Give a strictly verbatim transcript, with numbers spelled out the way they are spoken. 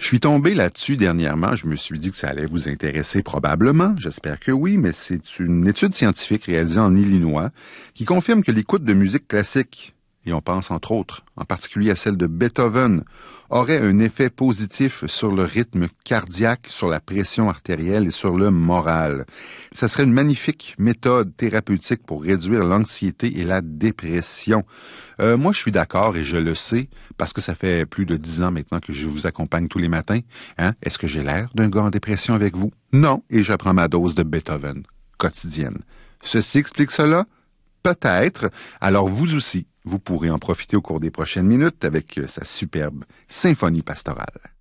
suis tombé là-dessus dernièrement. Je me suis dit que ça allait vous intéresser probablement. J'espère que oui, mais c'est une étude scientifique réalisée en Illinois qui confirme que l'écoute de musique classique, et on pense entre autres, en particulier à celle de Beethoven, aurait un effet positif sur le rythme cardiaque, sur la pression artérielle et sur le moral. Ça serait une magnifique méthode thérapeutique pour réduire l'anxiété et la dépression. Euh, moi, je suis d'accord et je le sais, parce que ça fait plus de dix ans maintenant que je vous accompagne tous les matins. Hein? Est-ce que j'ai l'air d'un gars en dépression avec vous? Non, et je prends ma dose de Beethoven, quotidienne. Ceci explique cela? Peut-être. Alors vous aussi, vous pourrez en profiter au cours des prochaines minutes avec sa superbe symphonie pastorale.